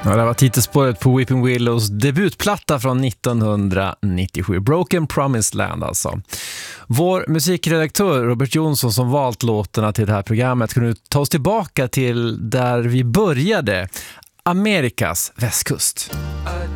Ja, det var titelspåret på Weeping Willows debutplatta från 1997. Broken Promised Land alltså. Vår musikredaktör Robert Jonsson som valt låtarna till det här programmet kunde ta oss tillbaka till där vi började. Amerikas västkust.